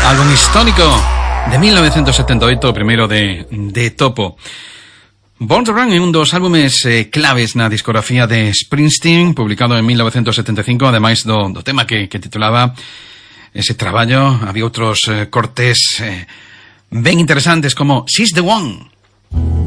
Álbum histórico de 1978, primeiro de Topo. Born to Run é un dos álbumes claves na discografía de Springsteen, publicado en 1975, ademais do tema que titulaba ese traballo. Había outros cortes ben interesantes como She's the One.